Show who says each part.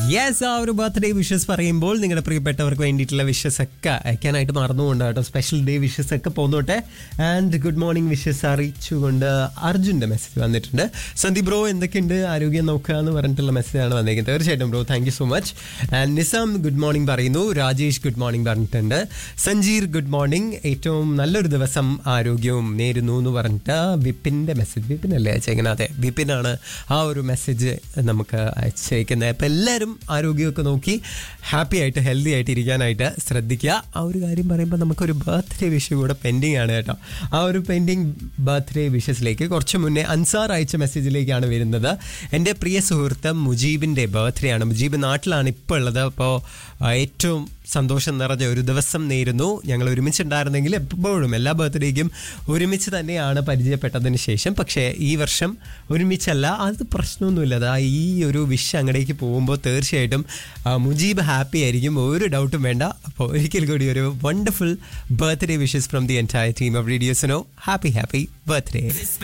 Speaker 1: Yes, ആ ഒരു birthday wishes പറയുമ്പോൾ നിങ്ങളുടെ പ്രിയപ്പെട്ടവർക്ക് വേണ്ടിയിട്ടുള്ള വിഷസ് ഒക്കെ അയക്കാനായിട്ട് മറന്നുകൊണ്ട് കേട്ടോ. സ്പെഷ്യൽ ഡേ വിഷസ് ഒക്കെ പോന്നോട്ടെ. ആൻഡ് ഗുഡ് മോർണിംഗ് വിഷസ് അറിയിച്ചുകൊണ്ട് അർജുൻ്റെ മെസ്സേജ് വന്നിട്ടുണ്ട്. സന്ദീപ് ബ്രോ എന്തൊക്കെയുണ്ട്, ആരോഗ്യം നോക്കുക എന്ന് പറഞ്ഞിട്ടുള്ള മെസ്സേജാണ് വന്നിരിക്കുന്നത്. തീർച്ചയായിട്ടും bro, thank you so much. And Nizam good morning പറയുന്നു. രാജേഷ് ഗുഡ് മോർണിംഗ് പറഞ്ഞിട്ടുണ്ട്. സഞ്ജീർ ഗുഡ് മോർണിംഗ്, ഏറ്റവും നല്ലൊരു ദിവസം ആരോഗ്യവും നേരുന്നു എന്ന് പറഞ്ഞിട്ട് വിപിൻ്റെ മെസ്സേജ്. വിപിനല്ലേ അയച്ചേക്കുന്നത്? അതെ, വിപിനാണ് ആ ഒരു മെസ്സേജ് നമുക്ക് അയച്ചേക്കുന്നത്. അപ്പം എല്ലാവരും ആരോഗ്യമൊക്കെ നോക്കി ഹാപ്പി ആയിട്ട് ഹെൽത്തി ആയിട്ട് ഇരിക്കാനായിട്ട് ശ്രദ്ധിക്കുക. ആ ഒരു കാര്യം പറയുമ്പോൾ നമുക്കൊരു ബർത്ത്ഡേ വിഷ് കൂടെ പെൻഡിങ് ആണ് കേട്ടോ. ആ ഒരു പെൻഡിങ് ബർത്ത്ഡേ വിഷസിലേക്ക് കുറച്ച് മുന്നേ അൻസാർ അയച്ച മെസ്സേജിലേക്കാണ് വരുന്നത്. എൻ്റെ പ്രിയ സുഹൃത്ത് മുജീബിൻ്റെ ബർത്ത്ഡേ ആണ്. മുജീബ് നാട്ടിലാണ് ഇപ്പോൾ ഉള്ളത്. അപ്പോൾ ഏറ്റവും സന്തോഷം നിറഞ്ഞ ഒരു ദിവസം നേരുന്നു. ഞങ്ങൾ ഒരുമിച്ചുണ്ടായിരുന്നെങ്കിൽ എപ്പോഴും എല്ലാ ബർത്ത്ഡേക്കും ഒരുമിച്ച് തന്നെയാണ് പരിചയപ്പെട്ടതിന് ശേഷം. പക്ഷേ ഈ വർഷം ഒരുമിച്ചല്ല, അത് പ്രശ്നമൊന്നുമില്ല. അതാ ഈ ഒരു വിഷ് അങ്ങടേക്ക് പോകുമ്പോൾ തീർച്ചയായിട്ടും മുജീബ് ഹാപ്പി ആയിരിക്കും, ഒരു ഡൗട്ടും വേണ്ട. അപ്പോൾ ഒരിക്കൽ കൂടി ഒരു wonderful birthday wishes from the entire team of radio Suno. Happy birthday.